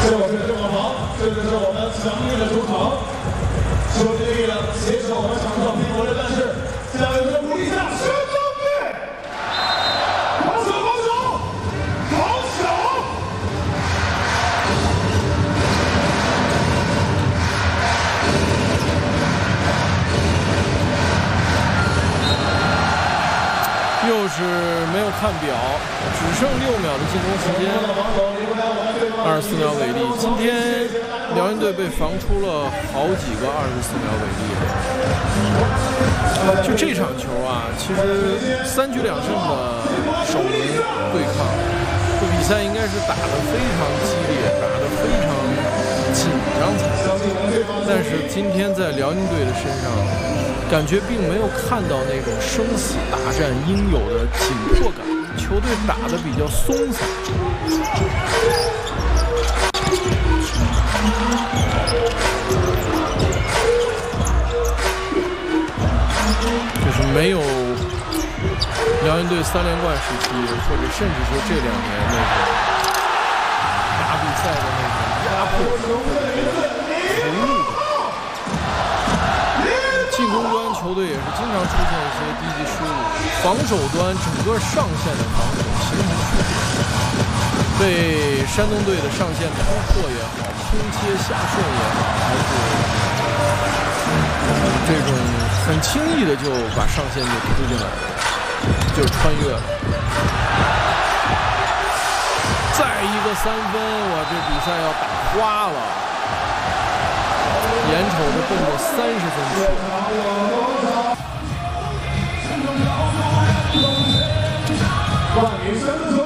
这是郑国豪，这就是我们强运的主场，说尽力了，携手我们场上拼搏的战士，加油的鼓励下，山东队，防守，防守，防守！ 又是没有看表，只剩6秒的进攻时间，24秒违例。今天辽宁队被防出了好几个24秒违例。就这场球啊，其实3局2胜的首轮对抗，这比赛应该是打得非常激烈，打得非常紧张才对。但是今天在辽宁队的身上，感觉并没有看到那种生死大战应有的紧迫感，球队打得比较松散。就是没有辽宁队3连冠时期，或者甚至说这2年那种打比赛的那种压迫感、投入感。进攻端球队也是经常出现一些低级失误，防守端整个上线的防守形成缺陷，被山东队的上线突破也好，拼接下顺也好，还是这种很轻易的就把上线就突进来了，就穿越了。再一个3分，哇，这比赛要打花了。眼瞅着奔着30分去。